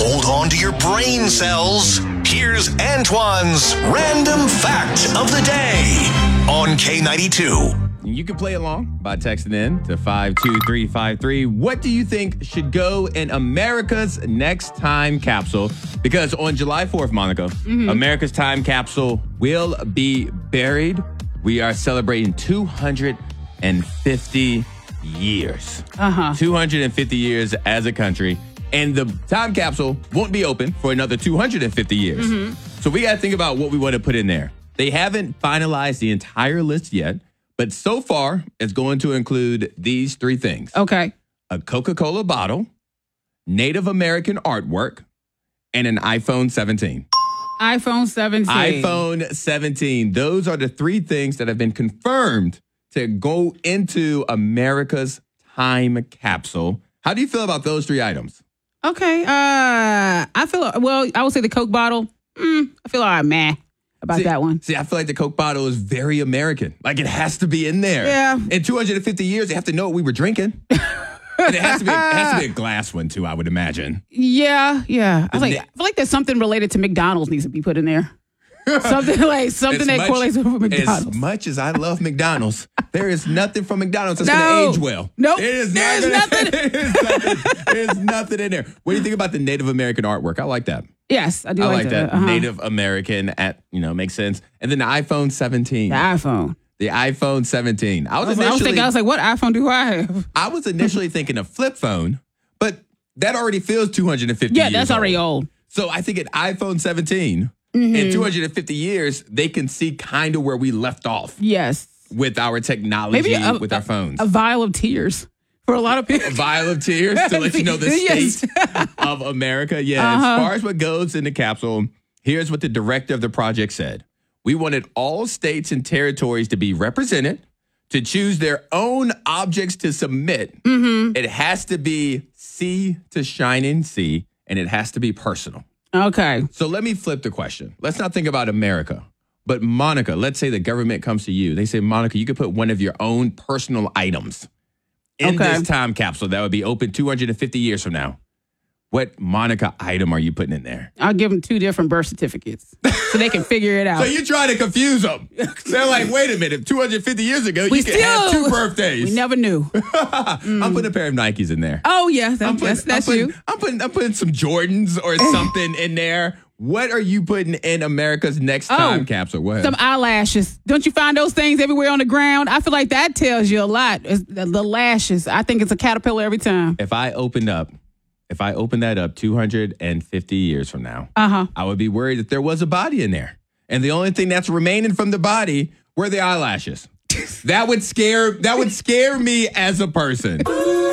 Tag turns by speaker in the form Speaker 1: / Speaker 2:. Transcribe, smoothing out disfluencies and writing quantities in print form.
Speaker 1: Hold on to your brain cells. Here's Antoine's Random Fact of the Day on K92.
Speaker 2: You can play along by texting in to 52353. What do you think should go in America's next time capsule? Because on July 4th, Monica, America's time capsule will be buried. We are celebrating 250 years. 250 years as a country. And the time capsule won't be open for another 250 years. So we got to think about what we want to put in there. They haven't finalized the entire list yet. But so far, it's going to include these three things.
Speaker 3: Okay.
Speaker 2: A Coca-Cola bottle, Native American artwork, and an iPhone 17.
Speaker 3: iPhone 17.
Speaker 2: iPhone 17. Those are the three things that have been confirmed to go into America's time capsule. How do you feel about those three items?
Speaker 3: Okay. I would say the Coke bottle. I feel all right, meh. About that one.
Speaker 2: See, I feel like the Coke bottle is very American. Like, it has to be in there.
Speaker 3: Yeah.
Speaker 2: In 250 years, they have to know what we were drinking. And it has to be a glass one, too, I would imagine.
Speaker 3: Yeah. I feel like there's something related to McDonald's needs to be put in there. Something that correlates with McDonald's.
Speaker 2: As much as I love McDonald's, there is nothing from McDonald's that's going to age well.
Speaker 3: Nope.
Speaker 2: There's nothing in there. What do you think about the Native American artwork? I like that.
Speaker 3: Yes, I do
Speaker 2: like that.
Speaker 3: Uh-huh.
Speaker 2: Native American makes sense. And then the iPhone 17.
Speaker 3: The iPhone.
Speaker 2: The iPhone 17.
Speaker 3: I was like, what iPhone do I have?
Speaker 2: I was initially thinking a flip phone, but that already feels 250 years
Speaker 3: Yeah, that's already old.
Speaker 2: So I think an iPhone 17, in 250 years, they can see kind of where we left off.
Speaker 3: Yes.
Speaker 2: With our technology, with our phones.
Speaker 3: A vial of tears. For a lot of people.
Speaker 2: A vial of tears to let you know the state of America. Yeah, as far as what goes in the capsule, here's what the director of the project said. We wanted all states and territories to be represented, to choose their own objects to submit. It has to be sea to shining sea, and it has to be personal.
Speaker 3: Okay.
Speaker 2: So let me flip the question. Let's not think about America. But Monica, let's say the government comes to you. They say, Monica, you could put one of your own personal items in this time capsule that would be open 250 years from now. What Monica item are you putting in there?
Speaker 3: I'll give them 2 different birth certificates so they can figure it out.
Speaker 2: So you try to confuse them. They're like, wait a minute, 250 years ago, you could have 2 birthdays.
Speaker 3: We never knew.
Speaker 2: I'm putting a pair of Nikes in there.
Speaker 3: Oh, yeah, that's you.
Speaker 2: I'm putting some Jordans or something in there. What are you putting in America's next time capsule? What?
Speaker 3: Some eyelashes. Don't you find those things everywhere on the ground? I feel like that tells you a lot. It's the lashes. I think it's a caterpillar every time.
Speaker 2: If I open that up 250 years from now, I would be worried that there was a body in there. And the only thing that's remaining from the body were the eyelashes. That would scare me as a person.